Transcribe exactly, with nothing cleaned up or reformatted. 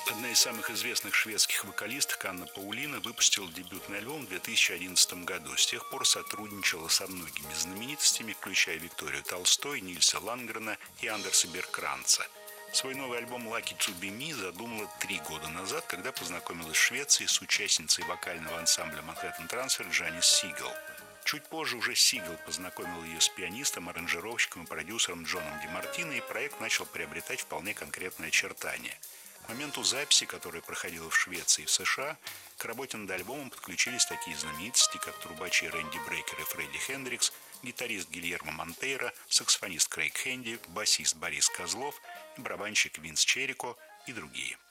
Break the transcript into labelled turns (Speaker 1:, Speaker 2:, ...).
Speaker 1: Одна из самых известных шведских вокалисток Анна Паулина выпустила дебютный альбом в две тысячи одиннадцатом году. С тех пор сотрудничала со многими знаменитостями, включая Викторию Толстой, Нильса Лангрена и Андерса Беркранца. Свой новый альбом «Lucky to be me» задумала три года назад, когда познакомилась в Швеции с участницей вокального ансамбля «Манхэттен Трансфер» Джанис Сигел. Чуть позже уже Сигел познакомил ее с пианистом, аранжировщиком и продюсером Джоном Ди Мартино, и проект начал приобретать вполне конкретные очертания. К моменту записи, которая проходила в Швеции и в США, к работе над альбомом подключились такие знаменитости, как трубачи Рэнди Брейкер и Фредди Хендрикс, гитарист Гильермо Монтейро, саксофонист Крейг Хенди, басист Борис Козлов, барабанщик Винс Черрико и другие.